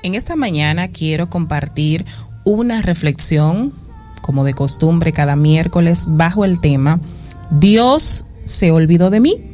En esta mañana quiero compartir una reflexión, como de costumbre cada miércoles, bajo el tema ¿Dios se olvidó de mí?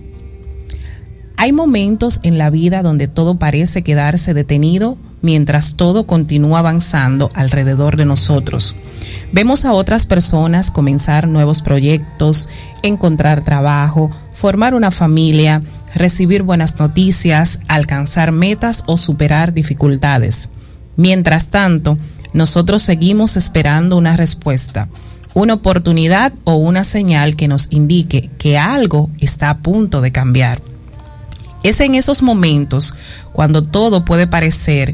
Hay momentos en la vida donde todo parece quedarse detenido mientras todo continúa avanzando alrededor de nosotros. Vemos a otras personas comenzar nuevos proyectos, encontrar trabajo, formar una familia, recibir buenas noticias, alcanzar metas o superar dificultades. Mientras tanto, nosotros seguimos esperando una respuesta, una oportunidad o una señal que nos indique que algo está a punto de cambiar. Es en esos momentos cuando todo puede parecer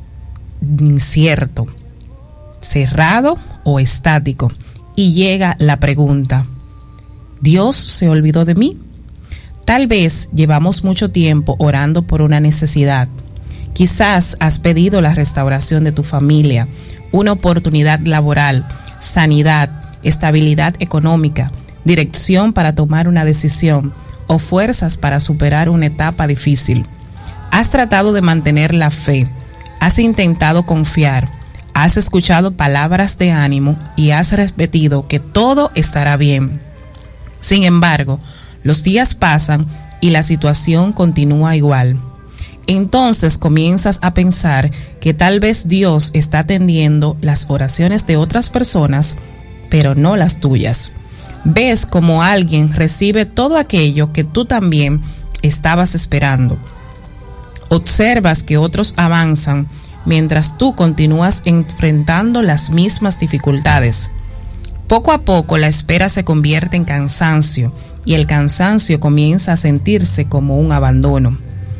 incierto, cerrado o estático, y llega la pregunta: ¿Dios se olvidó de mí? Tal vez llevamos mucho tiempo orando por una necesidad. Quizás has pedido la restauración de tu familia, una oportunidad laboral, sanidad, estabilidad económica, dirección para tomar una decisión o fuerzas para superar una etapa difícil. Has tratado de mantener la fe, has intentado confiar, has escuchado palabras de ánimo y has repetido que todo estará bien. Sin embargo, los días pasan y la situación continúa igual. Entonces comienzas a pensar que tal vez Dios está atendiendo las oraciones de otras personas, pero no las tuyas. Ves como alguien recibe todo aquello que tú también estabas esperando. Observas que otros avanzan mientras tú continúas enfrentando las mismas dificultades. Poco a poco la espera se convierte en cansancio y el cansancio comienza a sentirse como un abandono.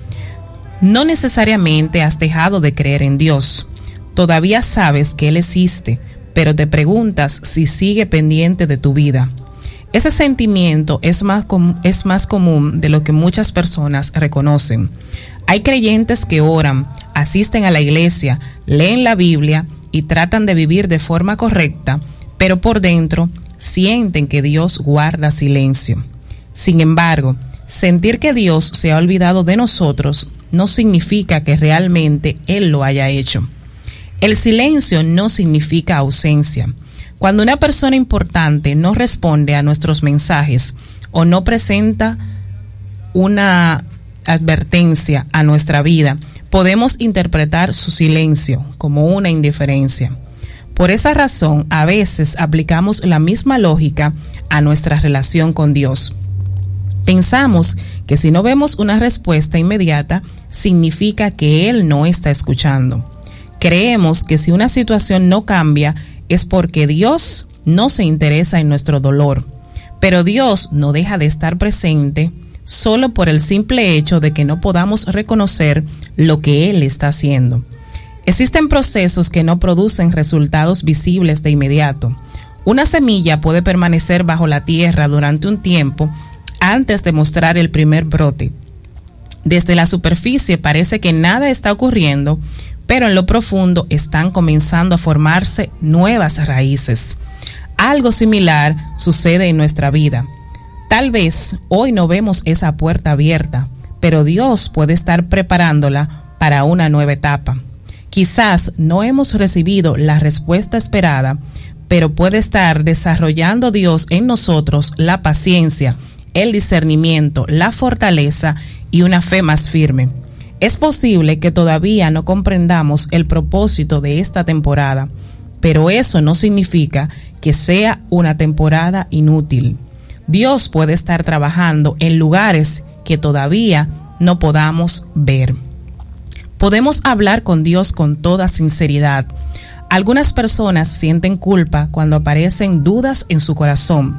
No necesariamente has dejado de creer en Dios. Todavía sabes que Él existe, pero te preguntas si sigue pendiente de tu vida. Ese sentimiento es más común de lo que muchas personas reconocen. Hay creyentes que oran, asisten a la iglesia, leen la Biblia y tratan de vivir de forma correcta, pero por dentro sienten que Dios guarda silencio. Sin embargo, sentir que Dios se ha olvidado de nosotros no significa que realmente Él lo haya hecho. El silencio no significa ausencia. Cuando una persona importante no responde a nuestros mensajes o no presenta una advertencia a nuestra vida, podemos interpretar su silencio como una indiferencia. Por esa razón, a veces aplicamos la misma lógica a nuestra relación con Dios. Pensamos que si no vemos una respuesta inmediata, significa que Él no está escuchando. Creemos que si una situación no cambia, es porque Dios no se interesa en nuestro dolor. Pero Dios no deja de estar presente solo por el simple hecho de que no podamos reconocer lo que Él está haciendo. Existen procesos que no producen resultados visibles de inmediato. Una semilla puede permanecer bajo la tierra durante un tiempo antes de mostrar el primer brote. Desde la superficie parece que nada está ocurriendo, pero en lo profundo están comenzando a formarse nuevas raíces. Algo similar sucede en nuestra vida. Tal vez hoy no vemos esa puerta abierta, pero Dios puede estar preparándola para una nueva etapa. Quizás no hemos recibido la respuesta esperada, pero puede estar desarrollando Dios en nosotros la paciencia, el discernimiento, la fortaleza y una fe más firme. Es posible que todavía no comprendamos el propósito de esta temporada, pero eso no significa que sea una temporada inútil. Dios puede estar trabajando en lugares que todavía no podamos ver. Podemos hablar con Dios con toda sinceridad. Algunas personas sienten culpa cuando aparecen dudas en su corazón.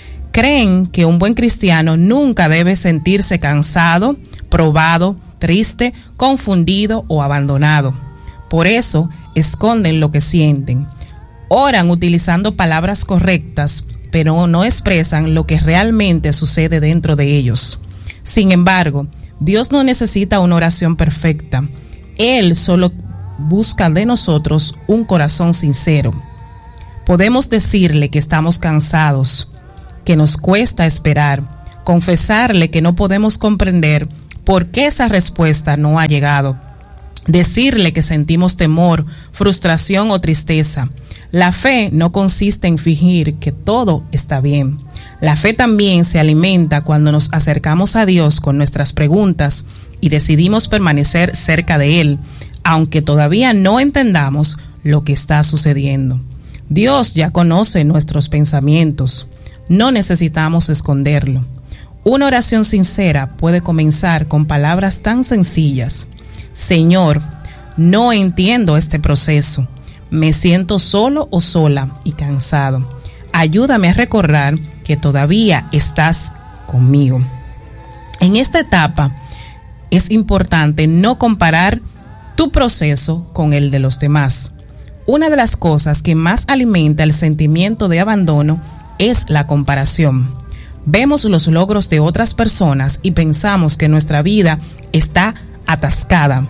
Creen que un buen cristiano nunca debe sentirse cansado, probado, triste, confundido o abandonado. Por eso esconden lo que sienten. Oran utilizando palabras correctas, pero no expresan lo que realmente sucede dentro de ellos. Sin embargo, Dios no necesita una oración perfecta. Él solo busca de nosotros un corazón sincero. Podemos decirle que estamos cansados, que nos cuesta esperar, confesarle que no podemos comprender por qué esa respuesta no ha llegado. decirle que sentimos temor, frustración o tristeza. La fe no consiste en fingir que todo está bien. La fe también se alimenta cuando nos acercamos a Dios con nuestras preguntas y decidimos permanecer cerca de Él, aunque todavía no entendamos lo que está sucediendo. Dios ya conoce nuestros pensamientos. No necesitamos esconderlo. Una oración sincera puede comenzar con palabras tan sencillas. Señor, no entiendo este proceso. Me siento solo o sola y cansado. Ayúdame a recordar que todavía estás conmigo. En esta etapa es importante no comparar tu proceso con el de los demás. Una de las cosas que más alimenta el sentimiento de abandono es la comparación. Vemos los logros de otras personas y pensamos que nuestra vida está atascada.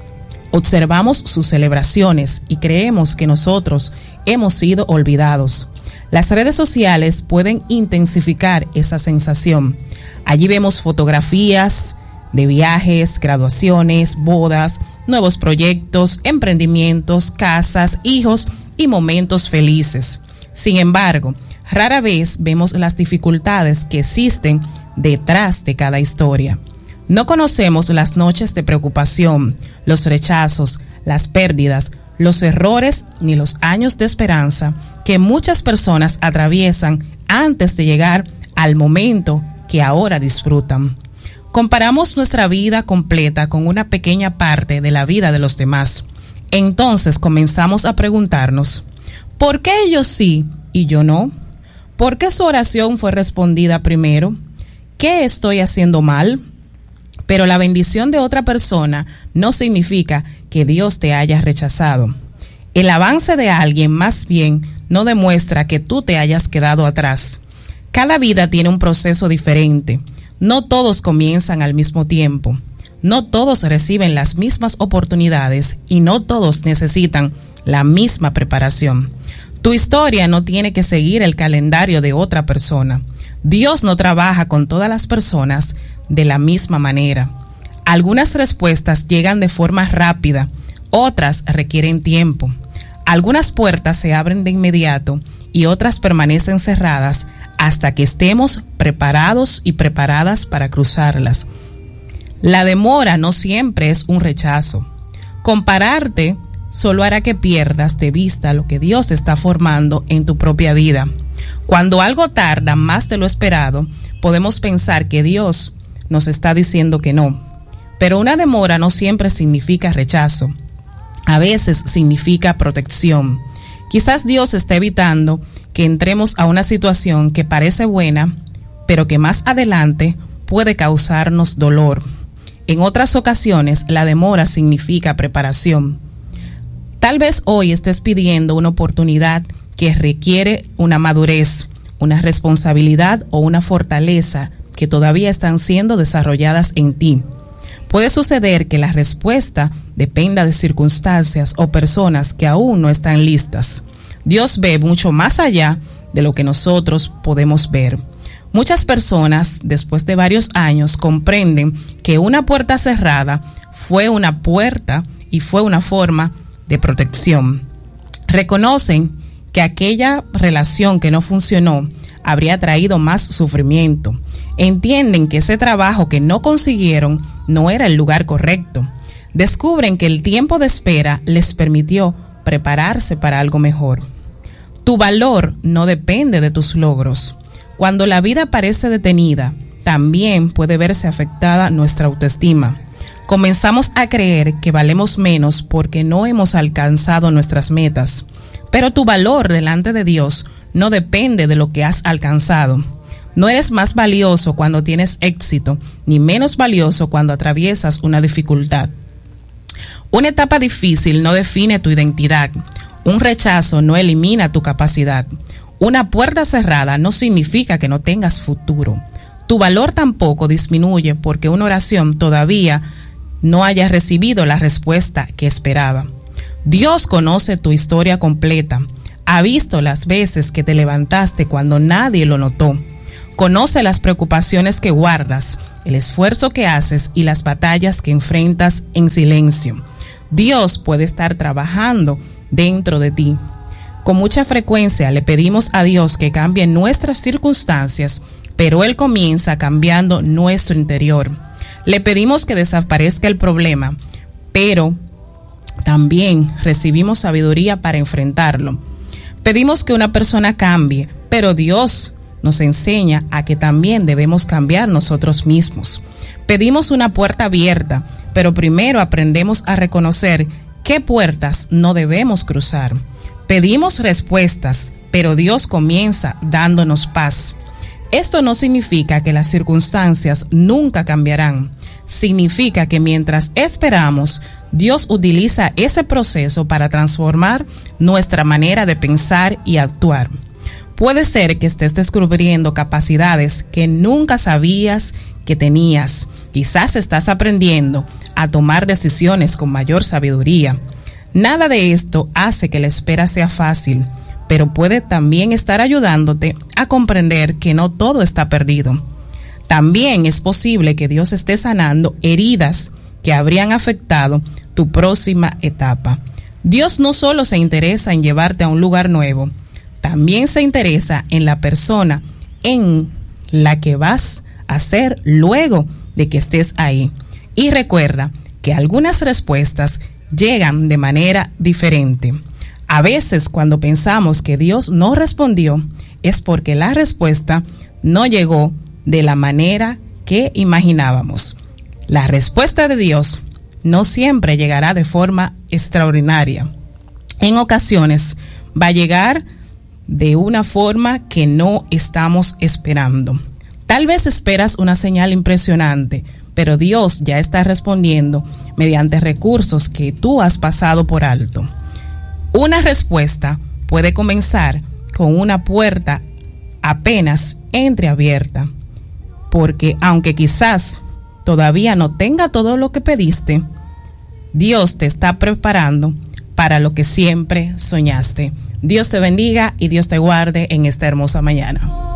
Observamos sus celebraciones y creemos que nosotros hemos sido olvidados. Las redes sociales pueden intensificar esa sensación. Allí vemos fotografías de viajes, graduaciones, bodas, nuevos proyectos, emprendimientos, casas, hijos y momentos felices. Sin embargo, rara vez vemos las dificultades que existen detrás de cada historia. No conocemos las noches de preocupación, los rechazos, las pérdidas, los errores ni los años de esperanza que muchas personas atraviesan antes de llegar al momento que ahora disfrutan. Comparamos nuestra vida completa con una pequeña parte de la vida de los demás. Entonces comenzamos a preguntarnos, ¿por qué ellos sí y yo no? ¿Por qué su oración fue respondida primero? ¿Qué estoy haciendo mal? Pero la bendición de otra persona no significa que Dios te haya rechazado. El avance de alguien más bien no demuestra que tú te hayas quedado atrás. Cada vida tiene un proceso diferente. No todos comienzan al mismo tiempo. No todos reciben las mismas oportunidades y no todos necesitan la misma preparación. Tu historia no tiene que seguir el calendario de otra persona. Dios no trabaja con todas las personas de la misma manera. Algunas respuestas llegan de forma rápida, otras requieren tiempo. Algunas puertas se abren de inmediato y otras permanecen cerradas hasta que estemos preparados y preparadas para cruzarlas. La demora no siempre es un rechazo. Compararte solo hará que pierdas de vista lo que Dios está formando en tu propia vida. Cuando algo tarda más de lo esperado, podemos pensar que Dios nos está diciendo que no. Pero una demora no siempre significa rechazo. A veces significa protección. Quizás Dios está evitando que entremos a una situación que parece buena, pero que más adelante puede causarnos dolor. En otras ocasiones, la demora significa preparación. Tal vez hoy estés pidiendo una oportunidad que requiere una madurez, una responsabilidad o una fortaleza que todavía están siendo desarrolladas en ti. Puede suceder que la respuesta dependa de circunstancias o personas que aún no están listas. Dios ve mucho más allá de lo que nosotros podemos ver. Muchas personas, después de varios años, comprenden que una puerta cerrada fue una puerta y fue una forma de protección. Reconocen que aquella relación que no funcionó habría traído más sufrimiento. Entienden que ese trabajo que no consiguieron no era el lugar correcto. Descubren que el tiempo de espera les permitió prepararse para algo mejor. Tu valor no depende de tus logros. Cuando la vida parece detenida, también puede verse afectada nuestra autoestima. Comenzamos a creer que valemos menos porque no hemos alcanzado nuestras metas. Pero tu valor delante de Dios no depende de lo que has alcanzado. No eres más valioso cuando tienes éxito, ni menos valioso cuando atraviesas una dificultad. Una etapa difícil no define tu identidad. Un rechazo no elimina tu capacidad. Una puerta cerrada no significa que no tengas futuro. Tu valor tampoco disminuye porque una oración todavía no haya recibido la respuesta que esperaba. Dios conoce tu historia completa. Ha visto las veces que te levantaste cuando nadie lo notó. Conoce las preocupaciones que guardas, el esfuerzo que haces y las batallas que enfrentas en silencio. Dios puede estar trabajando dentro de ti. Con mucha frecuencia le pedimos a Dios que cambie nuestras circunstancias, pero Él comienza cambiando nuestro interior. Le pedimos que desaparezca el problema, pero también recibimos sabiduría para enfrentarlo. Pedimos que una persona cambie, pero Dios nos enseña a que también debemos cambiar nosotros mismos. Pedimos una puerta abierta, pero primero aprendemos a reconocer qué puertas no debemos cruzar. Pedimos respuestas, pero Dios comienza dándonos paz. Esto no significa que las circunstancias nunca cambiarán. Significa que mientras esperamos, Dios utiliza ese proceso para transformar nuestra manera de pensar y actuar. Puede ser que estés descubriendo capacidades que nunca sabías que tenías. Quizás estás aprendiendo a tomar decisiones con mayor sabiduría. Nada de esto hace que la espera sea fácil, pero puede también estar ayudándote a comprender que no todo está perdido. También es posible que Dios esté sanando heridas que habrían afectado tu próxima etapa. Dios no solo se interesa en llevarte a un lugar nuevo, también se interesa en la persona en la que vas a ser luego de que estés ahí. Y recuerda que algunas respuestas llegan de manera diferente. A veces cuando pensamos que Dios no respondió, es porque la respuesta no llegó de la manera que imaginábamos. La respuesta de Dios no siempre llegará de forma extraordinaria. En ocasiones va a llegar de una forma que no estamos esperando. Tal vez esperas una señal impresionante, pero Dios ya está respondiendo mediante recursos que tú has pasado por alto. Una respuesta puede comenzar con una puerta apenas entreabierta, porque aunque quizás todavía no tenga todo lo que pediste, Dios te está preparando para lo que siempre soñaste. Dios te bendiga y Dios te guarde en esta hermosa mañana.